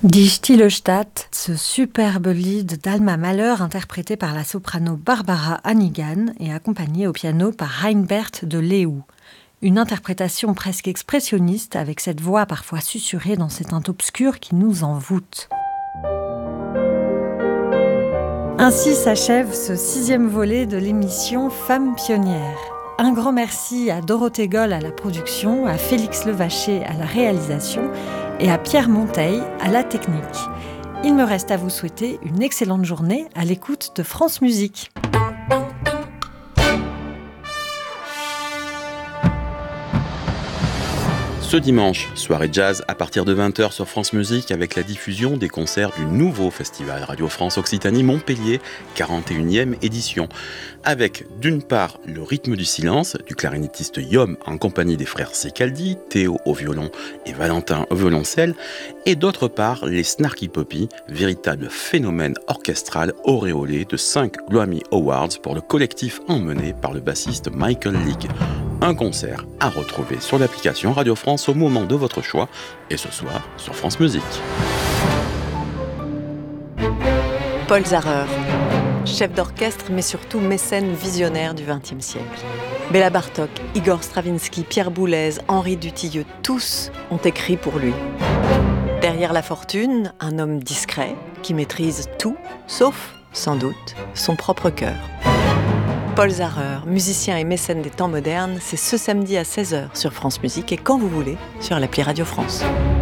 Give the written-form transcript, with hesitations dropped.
Die Stille Stadt, ce superbe lead d'Alma Mahler interprété par la soprano Barbara Hannigan et accompagné au piano par Reinbert de Leeuw. Une interprétation presque expressionniste avec cette voix parfois susurrée dans ces teintes obscures qui nous envoûtent. Ainsi s'achève ce 6e volet de l'émission Femmes pionnières. Un grand merci à Dorothée Goll à la production, à Félix Levaché à la réalisation et à Pierre Monteil à la technique. Il me reste à vous souhaiter une excellente journée à l'écoute de France Musique. Ce dimanche, soirée jazz à partir de 20h sur France Musique avec la diffusion des concerts du nouveau festival Radio France Occitanie Montpellier, 41e édition. Avec d'une part le rythme du silence du clarinettiste Yom en compagnie des frères Secaldi, Théo au violon et Valentin au violoncelle, et d'autre part les Snarky Puppy, véritable phénomène orchestral auréolé de 5 Grammy Awards pour le collectif emmené par le bassiste Michael League. Un concert à retrouver sur l'application Radio France au moment de votre choix et ce soir sur France Musique. Paul Zarrer, chef d'orchestre mais surtout mécène visionnaire du XXe siècle. Béla Bartók, Igor Stravinsky, Pierre Boulez, Henri Dutilleux, tous ont écrit pour lui. Derrière la fortune, un homme discret qui maîtrise tout, sauf, sans doute, son propre cœur. Paul Zarrer, musicien et mécène des temps modernes, c'est ce samedi à 16h sur France Musique et quand vous voulez sur l'appli Radio France.